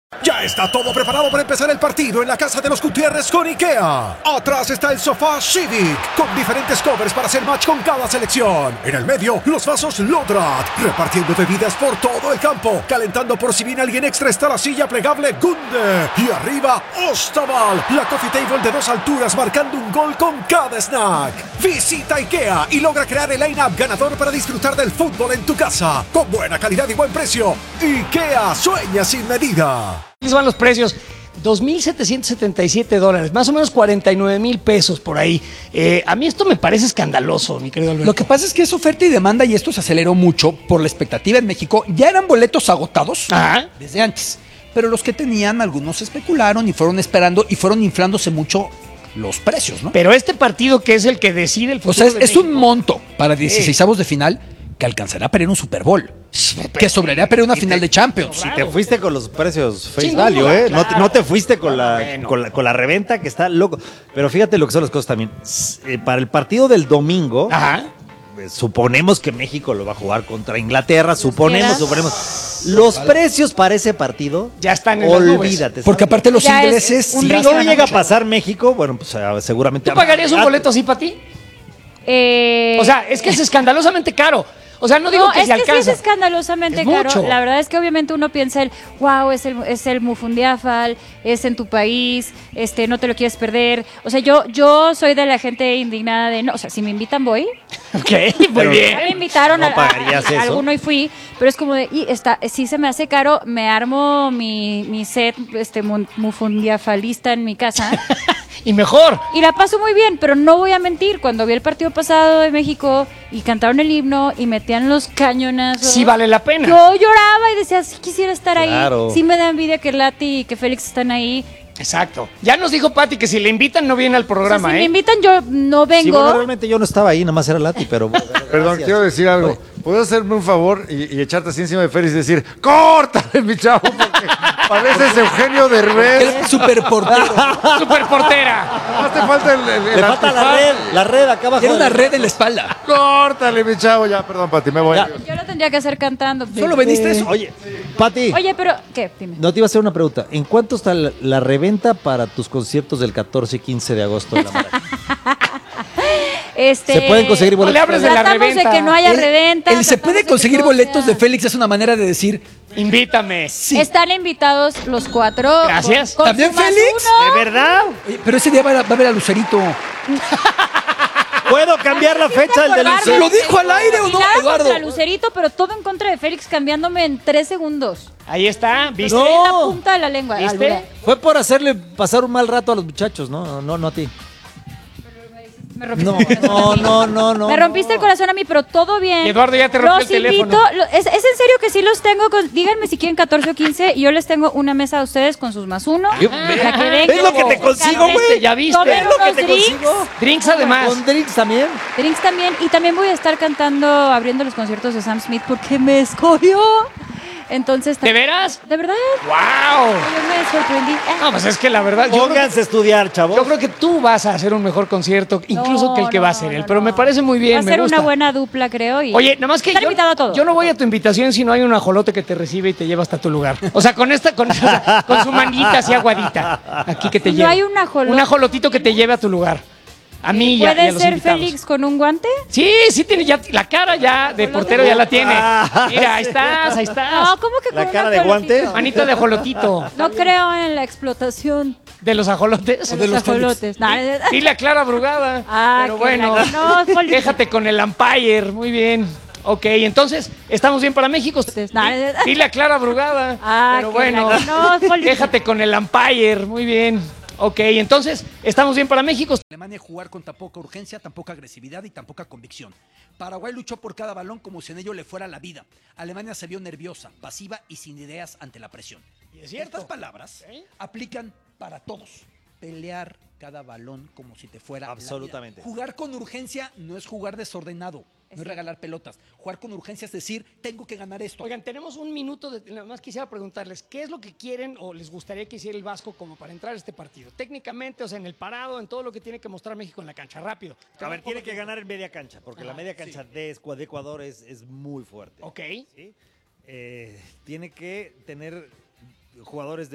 Ya está todo preparado para empezar el partido en la casa de los Gutiérrez con IKEA. Atrás está el sofá Civic, con diferentes covers para hacer match con cada selección. En el medio, los vasos Lodrat, repartiendo bebidas por todo el campo. Calentando por si viene alguien extra está la silla plegable Gunde. Y arriba, Ostaval, la coffee table de 2 alturas marcando un gol con cada snack. Visita IKEA y logra crear el line-up ganador para disfrutar del fútbol en tu casa. Con buena calidad y buen precio. IKEA sueña sin medida. Aquí van los precios, $2,777, más o menos 49,000 pesos por ahí. A mí esto me parece escandaloso, mi querido Alberto. Lo que pasa es que es oferta y demanda y esto se aceleró mucho por la expectativa en México. Ya eran boletos agotados desde antes, pero los que tenían, algunos especularon y fueron esperando y fueron inflándose mucho los precios, ¿no? Pero este partido que es el que decide el futuro O sea, de es un México, monto para 16avos de final que alcanzará para ir a un Super Bowl, que sobraría para ir a una final de Champions. Si te fuiste con los precios face Sin value, duda, No, claro. no te fuiste con la, Bueno. con la reventa que está loco. Pero fíjate lo que son las cosas también. Para el partido del domingo, suponemos que México lo va a jugar contra Inglaterra, suponemos. Los precios para ese partido ya están en las nubes. olvídate. Porque aparte los Ya es ingleses... un Si riesgo. no llega a pasar México, bueno, pues seguramente... ¿Tú pagarías un boleto así para ti? O sea, es que es escandalosamente caro. O sea, no digo que es se que alcanza. sí es escandalosamente Es caro. mucho. La verdad es que obviamente uno piensa wow, es el Mufundiafal, es en tu país, no te lo quieres perder. O sea, yo soy de la gente indignada de no, o sea, si me invitan voy. Ok, muy Pero- bien. Ya me invitaron ¿No a pagarías eso? alguno y fui, pero es como de, sí se me hace caro, me armo mi set mufundiafalista en mi casa. Y mejor. Y la paso muy bien, pero no voy a mentir. Cuando vi el partido pasado de México y cantaron el himno y metían los cañonazos. Sí vale la pena. Yo lloraba y decía, sí quisiera estar Claro. ahí. Sí me da envidia que Lati y que Félix están ahí. Exacto. Ya nos dijo Pati que si le invitan no viene al O sea, programa, si me ¿eh? invitan yo no Sí, vengo. bueno, realmente yo no estaba ahí, nada más era Lati, pero... Perdón, gracias. quiero decir algo. ¿Puedes hacerme un favor y echarte así encima de Félix y decir, córtale, mi chavo, porque pareces Eugenio Derbez? El superportero. Super portera. Más te falta el Le falta la red acá abajo. Tiene una del- red en la espalda. Córtale, mi chavo. Ya, perdón, Pati, me voy. Ya. Yo lo tendría que hacer cantando. ¿Solo vendiste eso? Oye, Pati, Oye, pero, ¿qué? Dime. no te iba a hacer una pregunta. ¿En cuánto está la reventa para tus conciertos del 14 y 15 de agosto de la Maraca? ¿Se pueden conseguir boletos? No le hables de la Tratamos reventa. de que no haya reventa. El se puede conseguir boletos de Félix es una manera de decir, Invítame. sí. Están invitados los 4. Gracias. ¿También su más Félix? uno. ¿De verdad? Oye, pero ese día va a ver a Lucerito. ¿Puedo cambiar la fecha del Acordarme ¿Se lo dijo al aire o no, Nada Eduardo? contra Lucerito, pero todo en contra de Félix cambiándome en 3 segundos. Ahí está, ¿viste? No. En la punta de la lengua. ¿Viste? Albura. Fue por hacerle pasar un mal rato a los muchachos, no a ti. Me rompiste No, el corazón. no. Me rompiste el corazón a mí, pero todo bien. Y Eduardo ya te rompió Los el teléfono. invito, es en serio que sí los tengo. Díganme si quieren 14 o 15 y yo les tengo una mesa a ustedes con sus más uno. Para que vengan, ¿Ves lo que te consigo, güey? ¿Ya viste? Tomen ¿Ves lo que unos te drinks. consigo? Drinks además. ¿Con drinks también? Drinks también. Y también voy a estar cantando, abriendo los conciertos de Sam Smith porque me escogió. Entonces, ¿De veras? ¿De verdad? ¡Wow! Yo me sorprendí. No, pues es que la verdad, Pónganse a estudiar, chavos. yo creo que tú vas a hacer un mejor concierto, incluso No, que el que no, va a hacer él. no, Pero no. me parece muy bien, Va a me ser gusta. una buena dupla, creo. Y Oye, nada más que estar invitado a todo. yo no voy a tu invitación si no hay un ajolote que te recibe y te lleva hasta tu lugar. O sea, con su manguita así aguadita, aquí que te No lleve. hay un ajolote. Un ajolotito que te lleve a tu lugar. A mí y a ¿Puede los ser invitados. Félix con un guante? Sí, sí tiene ya la cara ya de portero ya la tiene. Mira, ahí estás, ahí estás. No, ¿cómo que ¿La con cara un de ajolotito? guante? Manito de ajolotito. No creo en la explotación De los ajolotes. de los ajolotes. No, Dile a Clara Brugada. Ah, Pero qué bueno, raro. No, Félix. déjate con el umpire. Muy bien. Ok, entonces, ¿estamos bien para México? No, Dile a Clara Brugada. Ah, Pero qué bueno, raro. No, Félix. déjate con el umpire. Muy bien. Ok, entonces, ¿estamos bien para México? Alemania jugar con tan poca urgencia, tan poca agresividad y tan poca convicción. Paraguay luchó por cada balón como si en ello le fuera la vida. Alemania se vio nerviosa, pasiva y sin ideas ante la presión. Y es cierto. Estas palabras aplican para todos. Pelear cada balón como si te fuera Absolutamente. la vida. Jugar con urgencia no es jugar desordenado, no es regalar pelotas. Jugar con urgencia es decir, tengo que ganar esto. Oigan, tenemos un minuto, nada más quisiera preguntarles, ¿qué es lo que quieren o les gustaría que hiciera el Vasco como para entrar a este partido? Técnicamente, o sea, en el parado, en todo lo que tiene que mostrar México en la cancha, rápido. A ver, tiene que ganar en media cancha, porque la media cancha de Ecuador es muy fuerte. Ok. ¿Sí? Tiene que tener jugadores de